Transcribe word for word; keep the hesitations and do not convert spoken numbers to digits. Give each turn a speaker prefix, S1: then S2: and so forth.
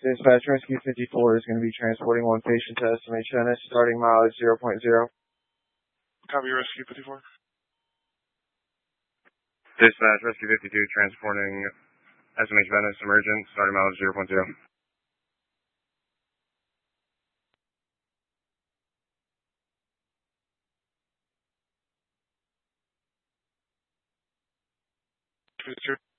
S1: Dispatch Rescue fifty-four is going to be transporting one patient to S M H Venice, starting mileage zero point zero.
S2: Copy, Rescue fifty-four.
S3: Dispatch Rescue fifty-two transporting S M H Venice, emergent, starting mileage zero point zero.
S2: fifty-two.